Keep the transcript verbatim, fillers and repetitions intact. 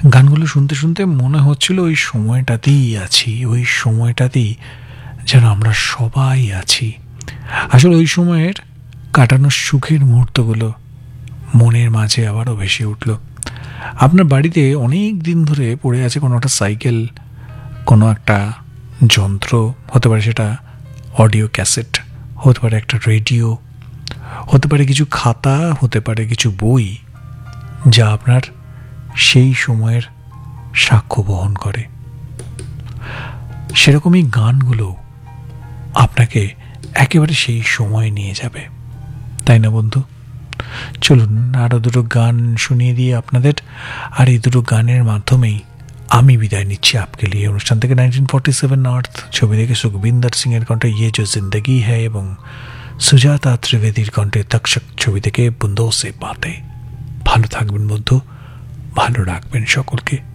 গানগুলো শুনতে শুনতে মনে হচ্ছিল ওই সময়টাতেই আছি, ওই সময়টাতেই যেন আমরা সবাই আছি। আসলে ওই সময়ের কাটানোর সুখের মুহূর্তগুলো মনের মাঝে আবারও ভেসে উঠল। আপনার বাড়িতে অনেক দিন ধরে পড়ে আছে কোনো একটা সাইকেল, কোনো একটা যন্ত্র, হতে পারে সেটা অডিও ক্যাসেট, হতে পারে একটা রেডিও, হতে পারে কিছু খাতা, হতে পারে কিছু বই, যা আপনার সেই সময়ের সাক্ষ্য বহন করে। সেরকমই গানগুলো আপনাকে একেবারে সেই সময় নিয়ে যাবে, তাই না বন্ধু? চলুন আরও দুটো গান শুনিয়ে দিয়ে আপনাদের, আর এই দুটো গানের মাধ্যমেই আমি বিদায় নিচ্ছি আপকে লিয়ে অনুষ্ঠান থেকে। নাইনটিন ফর্টি সেভেন আর্থ ছবি থেকে সুখবিন্দর সিংয়ের কণ্ঠে ইয়ে জো জিন্দগি হ্যায় এবং সুজাতা ত্রিবেদীর কণ্ঠে তক্ষক ছবি থেকে বুন্দো সে বাতে। ভালো থাকবেন বন্ধু, ভালো রাখবেন সকলকে।